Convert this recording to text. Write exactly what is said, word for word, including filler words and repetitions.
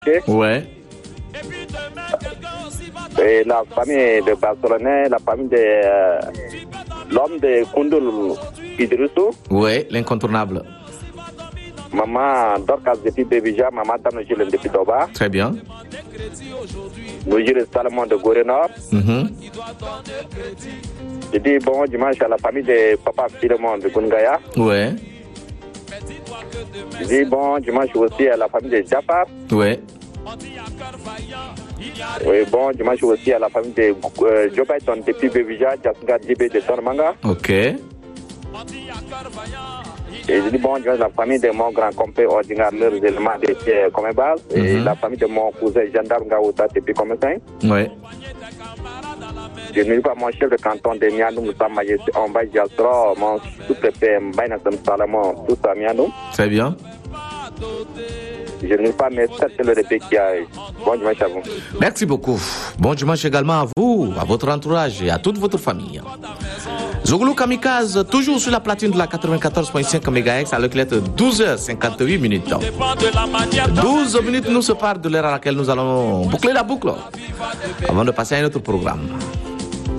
Ouais. Et la famille de Barcelone, la famille de euh, l'homme de Koundoul Idrissou. Ouais, l'incontournable. Maman Dorcas depuis Bébija, maman Tanojil depuis Doba. Très bien. Nojil Salomon de Gorée Nord. Mm-hmm. Je dis bon dimanche à la famille de Papa Philemon de Koungaya. Ouais. Je dis bon dimanche aussi à la famille de Jafar. Ouais. Oui, bon dimanche aussi à la famille de euh, Joe Biden depuis Bébija, Jasga Djibé de Tormanga. Ok. Et je dis bon dimanche à la famille de mon grand compère ordinaire, leurs éléments de pied comme base. Mm-hmm. Et la famille de mon cousin gendarme Gaouta depuis comme ça. Ouais. Je ne dis pas mon chef de canton de Mianou, Moussa Majesté, on va y aller, mon sous-préfet Mbaïnasam Salomon, tout ça Mianou. Très bien. Je ne dis pas mes sept le répé qui a. Bon dimanche à vous. Merci beaucoup. Bon dimanche également à vous, à votre entourage et à toute votre famille. Zouglou Kamikaze, toujours sur la platine de la quatre-vingt-quatorze virgule cinq mégahertz, à l'heure qu'il est douze heures cinquante-huit minutes. douze minutes nous séparent de l'heure à laquelle nous allons boucler la boucle avant de passer à un autre programme.